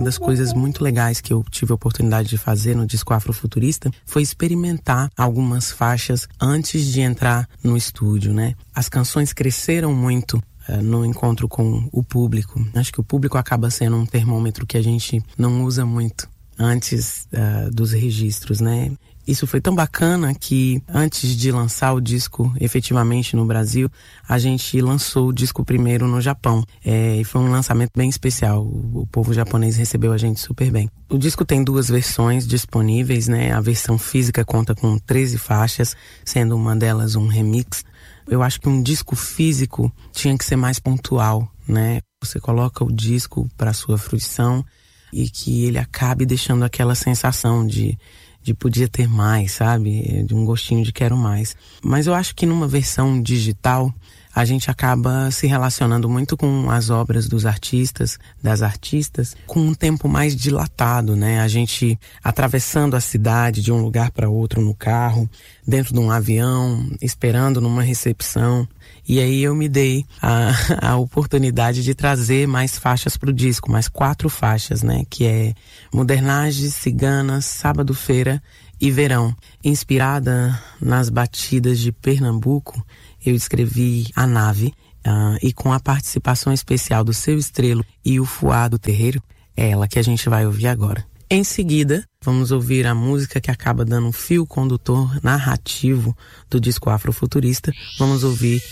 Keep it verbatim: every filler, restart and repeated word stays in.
das coisas muito legais que eu tive a oportunidade de fazer no disco Afrofuturista foi experimentar algumas faixas antes de entrar no estúdio, né? As canções cresceram muito uh, no encontro com o público. Acho que o público acaba sendo um termômetro que a gente não usa muito antes uh, dos registros, né? Isso foi tão bacana que antes de lançar o disco efetivamente no Brasil, a gente lançou o disco primeiro no Japão. É, e foi um lançamento bem especial. O, o povo japonês recebeu a gente super bem. O disco tem duas versões disponíveis, né? A versão física conta com treze faixas, sendo uma delas um remix. Eu acho que um disco físico tinha que ser mais pontual, né? Você coloca o disco para sua fruição e que ele acabe deixando aquela sensação de de podia ter mais, sabe? De um gostinho de quero mais. Mas eu acho que numa versão digital, a gente acaba se relacionando muito com as obras dos artistas, das artistas, com um tempo mais dilatado, né? A gente atravessando a cidade de um lugar para outro no carro, dentro de um avião, esperando numa recepção. E aí eu me dei a, a oportunidade de trazer mais faixas pro disco, mais quatro faixas, né? Que é Modernagem, Ciganas, Sábado-feira e Verão. Inspirada nas batidas de Pernambuco, eu escrevi A Nave, uh, e com a participação especial do Seu Estrelo e o Fuá do Terreiro, é ela que a gente vai ouvir agora. Em seguida, vamos ouvir a música que acaba dando um fio condutor narrativo do disco Afrofuturista. Vamos ouvir